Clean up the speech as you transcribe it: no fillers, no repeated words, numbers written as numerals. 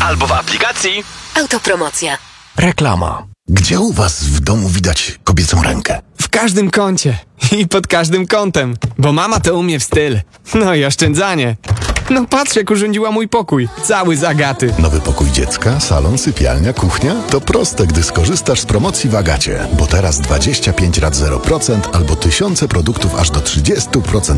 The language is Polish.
albo w aplikacji Autopromocja. Reklama. Gdzie u was w domu widać kobiecą rękę? W każdym kącie i pod każdym kątem, bo mama to umie w styl. No i oszczędzanie. No patrz, jak urządziła mój pokój. Cały z Agaty. Nowy pokój dziecka, salon, sypialnia, kuchnia? To proste, gdy skorzystasz z promocji w Agacie. Bo teraz 25 rat 0% albo tysiące produktów aż do 30%